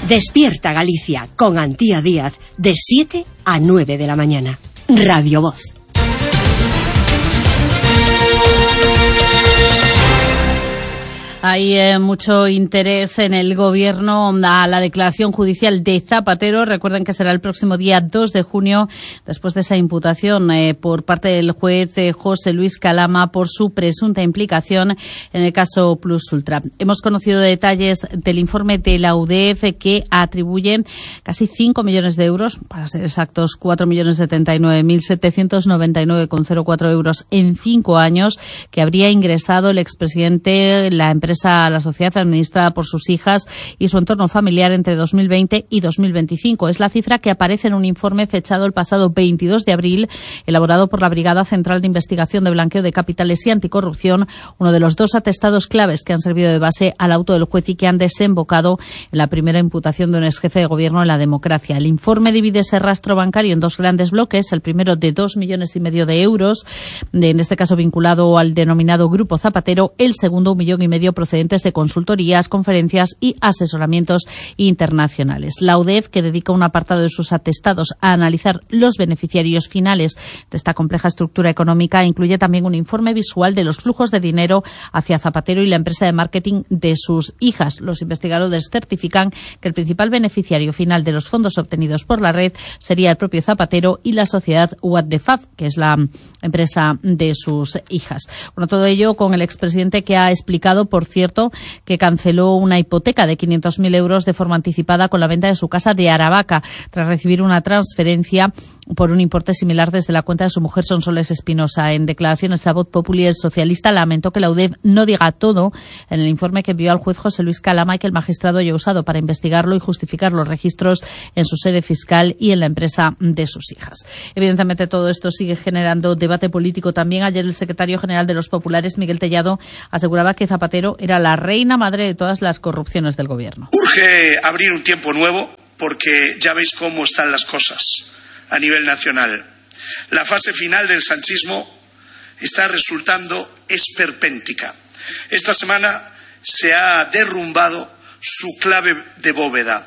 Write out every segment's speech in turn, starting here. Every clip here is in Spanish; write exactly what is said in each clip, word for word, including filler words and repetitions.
Despierta Galicia con Antía Díaz de siete a nueve de la mañana. Radio Voz. Hay eh, mucho interés en el Gobierno a la declaración judicial de Zapatero. Recuerden que será el próximo día dos de junio, después de esa imputación eh, por parte del juez eh, José Luis Calama por su presunta implicación en el caso Plus Ultra. Hemos conocido detalles del informe de la U D E F que atribuye casi cinco millones de euros, para ser exactos, cuatro millones setenta y nueve mil setecientos noventa y nueve coma cero cuatro euros en cinco años que habría ingresado el expresidente, la empresa a la sociedad administrada por sus hijas y su entorno familiar entre dos mil veinte y dos mil veinticinco. Es la cifra que aparece en un informe fechado el pasado veintidós de abril, elaborado por la Brigada Central de Investigación de Blanqueo de Capitales y Anticorrupción, uno de los dos atestados claves que han servido de base al auto del juez y que han desembocado en la primera imputación de un exjefe de gobierno en la democracia. El informe divide ese rastro bancario en dos grandes bloques, el primero de dos millones y medio de euros, en este caso vinculado al denominado Grupo Zapatero, el segundo un millón y medio procedentes de consultorías, conferencias y asesoramientos internacionales. La U D E F, que dedica un apartado de sus atestados a analizar los beneficiarios finales de esta compleja estructura económica, incluye también un informe visual de los flujos de dinero hacia Zapatero y la empresa de marketing de sus hijas. Los investigadores certifican que el principal beneficiario final de los fondos obtenidos por la red sería el propio Zapatero y la sociedad What the Fab, que es la empresa de sus hijas. Bueno, todo ello con el expresidente que ha explicado, por cierto, que canceló una hipoteca de quinientos mil euros de forma anticipada con la venta de su casa de Aravaca, tras recibir una transferencia por un importe similar desde la cuenta de su mujer Sonsoles Espinosa. En declaraciones a Voz Populi, el socialista lamentó que la U D E F no diga todo en el informe que envió al juez José Luis Calama y que el magistrado haya usado para investigarlo y justificar los registros en su sede fiscal y en la empresa de sus hijas. Evidentemente, todo esto sigue generando debate político también. Ayer el secretario general de los populares, Miguel Tellado, aseguraba que Zapatero era la reina madre de todas las corrupciones del gobierno. Urge abrir un tiempo nuevo porque ya veis cómo están las cosas a nivel nacional. La fase final del sanchismo está resultando esperpéntica. Esta semana se ha derrumbado su clave de bóveda,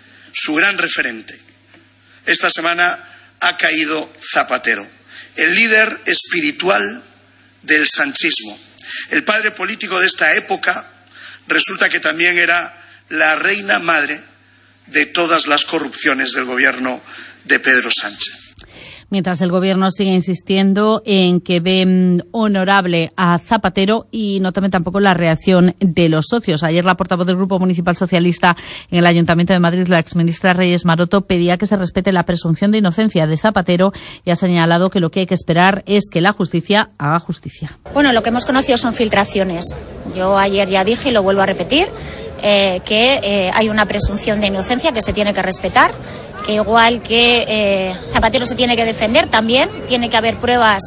su gran referente. Esta semana ha caído Zapatero, el líder espiritual del sanchismo. El padre político de esta época resulta que también era la reina madre de todas las corrupciones del gobierno de Pedro Sánchez. Mientras el Gobierno sigue insistiendo en que ve honorable a Zapatero y no teme tampoco la reacción de los socios. Ayer la portavoz del Grupo Municipal Socialista en el Ayuntamiento de Madrid, la exministra Reyes Maroto, pedía que se respete la presunción de inocencia de Zapatero y ha señalado que lo que hay que esperar es que la justicia haga justicia. Bueno, lo que hemos conocido son filtraciones. Yo ayer ya dije y lo vuelvo a repetir, eh, que eh, hay una presunción de inocencia que se tiene que respetar, que igual que eh, Zapatero se tiene que defender, también tiene que haber pruebas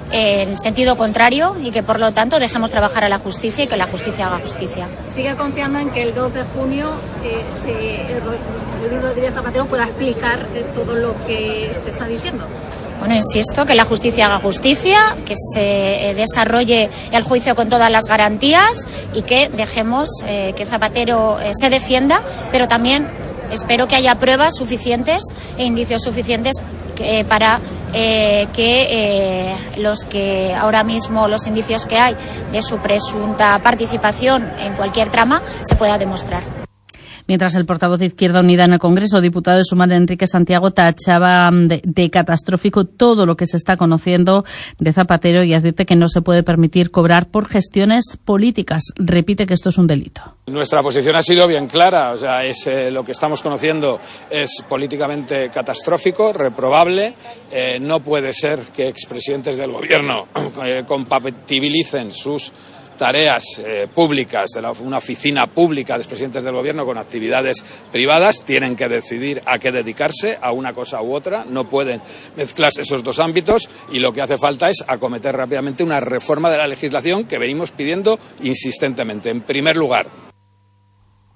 en sentido contrario y que por lo tanto dejemos trabajar a la justicia y que la justicia haga justicia. ¿Sigue confiando en que el dos de junio eh, se, José Luis Rodríguez Zapatero pueda explicar eh, todo lo que se está diciendo? Bueno, insisto, que la justicia haga justicia, que se eh, desarrolle el juicio con todas las garantías y que dejemos eh, que Zapatero eh, se defienda, pero también espero que haya pruebas suficientes e indicios suficientes que, para eh, que eh, los que ahora mismo, los indicios que hay de su presunta participación en cualquier trama, se pueda demostrar. Mientras el portavoz de Izquierda Unida en el Congreso, diputado de Sumar, Enrique Santiago, tachaba de, de catastrófico todo lo que se está conociendo de Zapatero y advierte que no se puede permitir cobrar por gestiones políticas. Repite que esto es un delito. Nuestra posición ha sido bien clara, o sea, es, eh, lo que estamos conociendo es políticamente catastrófico, reprobable. Eh, no puede ser que expresidentes del Gobierno eh, compatibilicen sus tareas eh, públicas de la, una oficina pública de expresidentes del Gobierno con actividades privadas. Tienen que decidir a qué dedicarse, a una cosa u otra, no pueden mezclarse esos dos ámbitos y lo que hace falta es acometer rápidamente una reforma de la legislación que venimos pidiendo insistentemente. En primer lugar,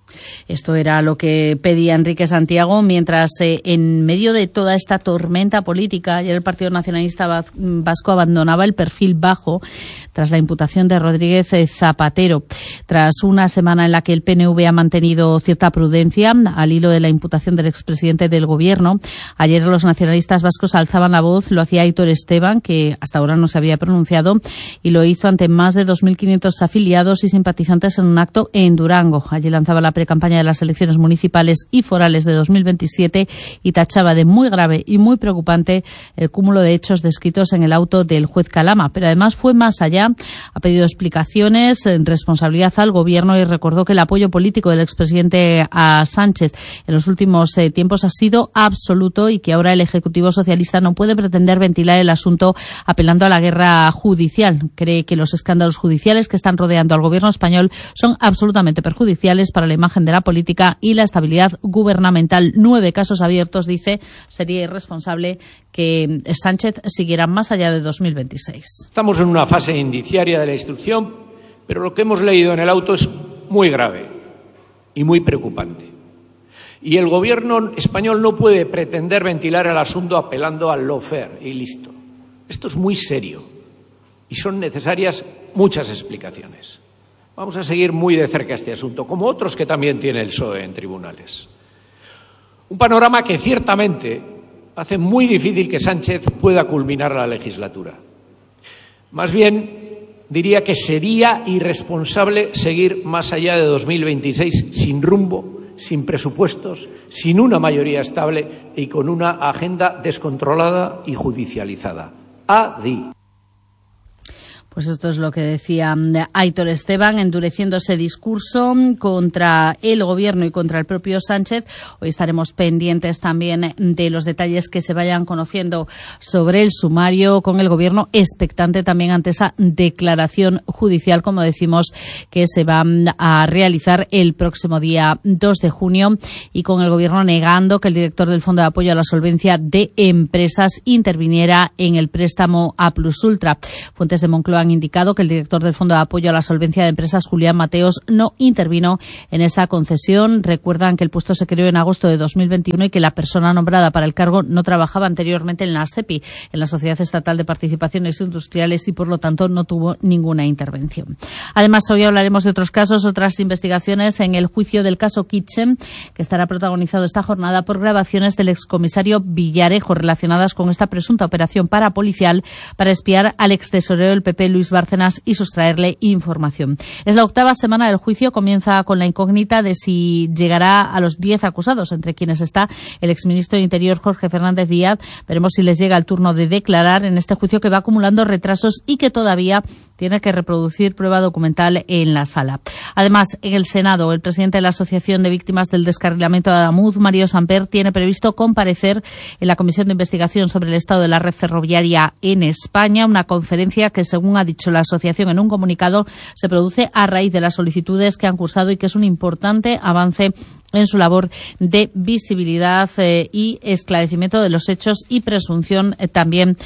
Esto era lo que pedía Enrique Santiago, mientras eh, en medio de toda esta tormenta política, ayer el Partido Nacionalista Vasco abandonaba el perfil bajo tras la imputación de Rodríguez Zapatero. Tras una semana en la que el P N V ha mantenido cierta prudencia al hilo de la imputación del expresidente del Gobierno, ayer los nacionalistas vascos alzaban la voz. Lo hacía Aitor Esteban, que hasta ahora no se había pronunciado, y lo hizo ante más de dos mil quinientos afiliados y simpatizantes en un acto en Durango. Allí lanzaba la precampaña de las elecciones municipales y forales de dos mil veintisiete y tachaba de muy grave y muy preocupante el cúmulo de hechos descritos en el auto del juez Calama. Pero además fue más allá. Ha pedido explicaciones, responsabilidad al Gobierno, y recordó que el apoyo político del expresidente a Sánchez en los últimos eh, tiempos ha sido absoluto y que ahora el Ejecutivo socialista no puede pretender ventilar el asunto apelando a la guerra judicial. Cree que los escándalos judiciales que están rodeando al Gobierno español son absolutamente perjudiciales para la imagen de la política y la estabilidad gubernamental. Nueve casos abiertos, dice, sería irresponsable que Sánchez siguiera más allá de dos mil veintiséis. Estamos en una fase indiciaria de la instrucción, pero lo que hemos leído en el auto es muy grave y muy preocupante. Y el Gobierno español no puede pretender ventilar el asunto apelando al lawfare y listo. Esto es muy serio y son necesarias muchas explicaciones. Vamos a seguir muy de cerca este asunto, como otros que también tiene el P S O E en tribunales. Un panorama que ciertamente hace muy difícil que Sánchez pueda culminar la legislatura. Más bien, diría que sería irresponsable seguir más allá de dos mil veintiséis sin rumbo, sin presupuestos, sin una mayoría estable y con una agenda descontrolada y judicializada. Adi. Pues esto es lo que decía Aitor Esteban, endureciendo ese discurso contra el Gobierno y contra el propio Sánchez. Hoy estaremos pendientes también de los detalles que se vayan conociendo sobre el sumario, con el Gobierno expectante también ante esa declaración judicial, como decimos, que se va a realizar el próximo día dos de junio, y con el Gobierno negando que el director del Fondo de Apoyo a la Solvencia de Empresas interviniera en el préstamo a Plus Ultra. Fuentes de Moncloa han indicado que el director del Fondo de Apoyo a la Solvencia de Empresas, Julián Mateos, no intervino en esa concesión. Recuerdan que el puesto se creó en agosto de dos mil veintiuno y que la persona nombrada para el cargo no trabajaba anteriormente en la SEPI, en la Sociedad Estatal de Participaciones Industriales, y por lo tanto no tuvo ninguna intervención. Además, hoy hablaremos de otros casos, otras investigaciones en el juicio del caso Kitchen, que estará protagonizado esta jornada por grabaciones del excomisario Villarejo relacionadas con esta presunta operación parapolicial para espiar al extesorero del P P, Luis Bárcenas, y sustraerle información. Es la octava semana del juicio. Comienza con la incógnita de si llegará a los diez acusados, entre quienes está el exministro de Interior, Jorge Fernández Díaz. Veremos si les llega el turno de declarar en este juicio, que va acumulando retrasos y que todavía tiene que reproducir prueba documental en la sala. Además, en el Senado, el presidente de la Asociación de Víctimas del Descarrilamiento de Adamuz, Mario Samper, tiene previsto comparecer en la Comisión de Investigación sobre el Estado de la Red Ferroviaria en España, una conferencia que, según ha dicho la asociación en un comunicado, se produce a raíz de las solicitudes que han cursado y que es un importante avance en su labor de visibilidad eh, y esclarecimiento de los hechos y presunción eh, también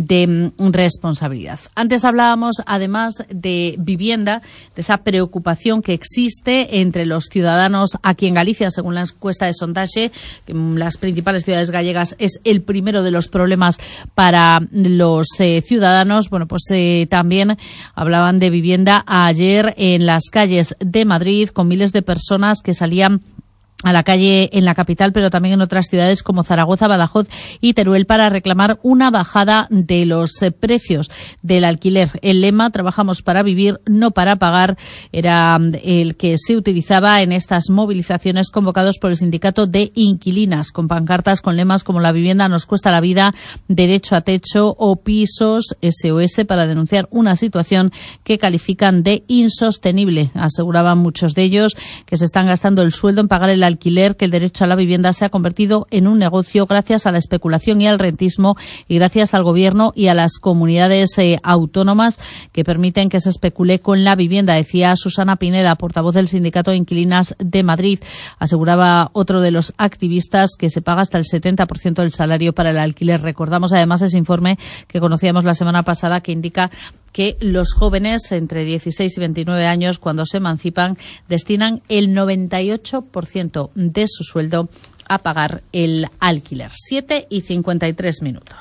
de mm, responsabilidad. Antes hablábamos, además de vivienda, de esa preocupación que existe entre los ciudadanos aquí en Galicia. Según la encuesta de Sondaxe, que en las principales ciudades gallegas es el primero de los problemas para los eh, ciudadanos. Bueno, pues eh, también hablaban de vivienda ayer en las calles de Madrid, con miles de personas que salían a la calle en la capital, pero también en otras ciudades como Zaragoza, Badajoz y Teruel, para reclamar una bajada de los eh, precios del alquiler. El lema "Trabajamos para vivir, no para pagar" era el que se utilizaba en estas movilizaciones convocados por el sindicato de inquilinas, con pancartas con lemas como "La vivienda nos cuesta la vida", "Derecho a techo" o "Pisos S O S", para denunciar una situación que califican de insostenible. Aseguraban muchos de ellos que se están gastando el sueldo en pagar el alquiler, que el derecho a la vivienda se ha convertido en un negocio gracias a la especulación y al rentismo, y gracias al Gobierno y a las comunidades eh, autónomas que permiten que se especule con la vivienda, decía Susana Pineda, portavoz del Sindicato de Inquilinas de Madrid. Aseguraba otro de los activistas que se paga hasta el setenta por ciento del salario para el alquiler. Recordamos además ese informe que conocíamos la semana pasada, que indica que los jóvenes entre dieciséis y veintinueve años, cuando se emancipan, destinan el noventa y ocho por ciento de su sueldo a pagar el alquiler. siete y cincuenta y tres minutos.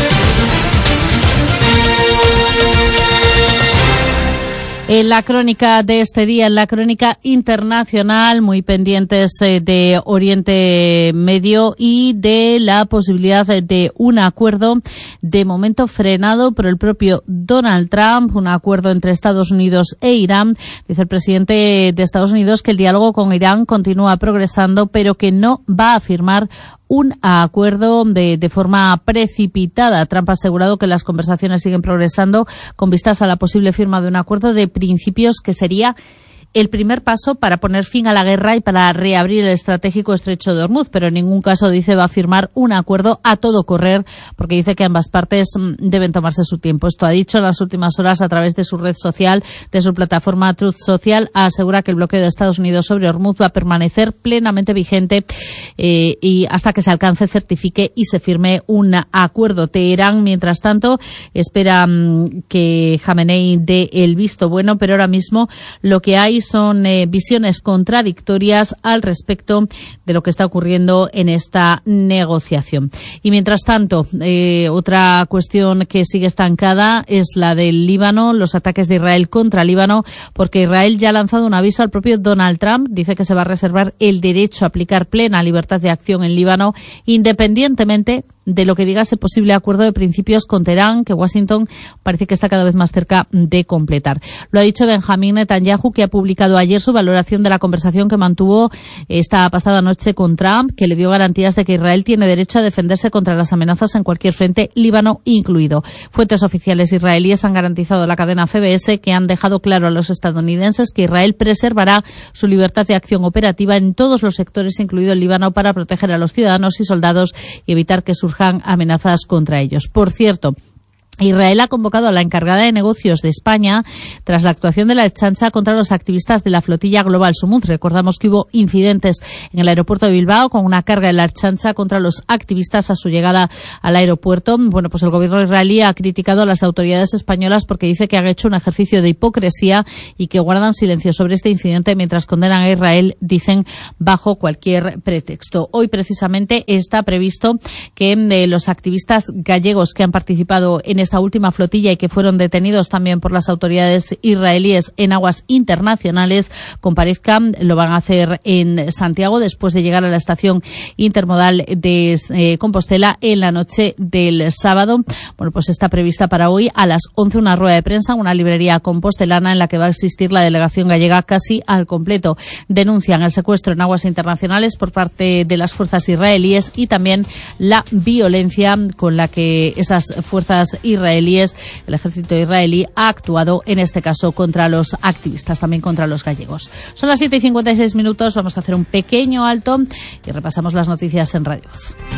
En la crónica de este día, en la crónica internacional, muy pendientes eh, de Oriente Medio y de la posibilidad de, de un acuerdo de momento frenado por el propio Donald Trump, un acuerdo entre Estados Unidos e Irán. Dice el presidente de Estados Unidos que el diálogo con Irán continúa progresando, pero que no va a firmar un acuerdo de, de forma precipitada. Trump ha asegurado que las conversaciones siguen progresando con vistas a la posible firma de un acuerdo de principios que sería el primer paso para poner fin a la guerra y para reabrir el estratégico estrecho de Hormuz, pero en ningún caso, dice, va a firmar un acuerdo a todo correr, porque dice que ambas partes deben tomarse su tiempo. Esto ha dicho en las últimas horas a través de su red social, de su plataforma Truth Social. Asegura que el bloqueo de Estados Unidos sobre Hormuz va a permanecer plenamente vigente eh, y hasta que se alcance, certifique y se firme un acuerdo. Teherán, mientras tanto, espera mm, que Jamenei dé el visto bueno, pero ahora mismo lo que hay son eh, visiones contradictorias al respecto de lo que está ocurriendo en esta negociación. Y mientras tanto, eh, otra cuestión que sigue estancada es la del Líbano, los ataques de Israel contra Líbano, porque Israel ya ha lanzado un aviso al propio Donald Trump. Dice que se va a reservar el derecho a aplicar plena libertad de acción en Líbano, independientemente de lo que diga ese posible acuerdo de principios con Teherán, que Washington parece que está cada vez más cerca de completar. Lo ha dicho Benjamín Netanyahu, que ha publicado ayer su valoración de la conversación que mantuvo esta pasada noche con Trump, que le dio garantías de que Israel tiene derecho a defenderse contra las amenazas en cualquier frente, Líbano incluido. Fuentes oficiales israelíes han garantizado a la cadena C B S que han dejado claro a los estadounidenses que Israel preservará su libertad de acción operativa en todos los sectores, incluido el Líbano, para proteger a los ciudadanos y soldados y evitar que surjan amenazas contra ellos. Por cierto, Israel ha convocado a la encargada de negocios de España tras la actuación de la Ertzaintza contra los activistas de la flotilla Global Sumud. Recordamos que hubo incidentes en el aeropuerto de Bilbao con una carga de la Ertzaintza contra los activistas a su llegada al aeropuerto. Bueno, pues el gobierno israelí ha criticado a las autoridades españolas porque dice que han hecho un ejercicio de hipocresía y que guardan silencio sobre este incidente mientras condenan a Israel, dicen, bajo cualquier pretexto. Hoy precisamente está previsto que eh, los activistas gallegos que han participado en esta última flotilla y que fueron detenidos también por las autoridades israelíes en aguas internacionales comparezcan. Lo van a hacer en Santiago después de llegar a la estación intermodal de eh, Compostela en la noche del sábado. Bueno, pues está prevista para hoy a las once una rueda de prensa en una librería compostelana en la que va a asistir la delegación gallega casi al completo. Denuncian el secuestro en aguas internacionales por parte de las fuerzas israelíes y también la violencia con la que esas fuerzas israelíes israelíes, el ejército israelí ha actuado en este caso contra los activistas, también contra los gallegos. Son las siete y cincuenta y seis minutos, vamos a hacer un pequeño alto y repasamos las noticias en Radio Voz.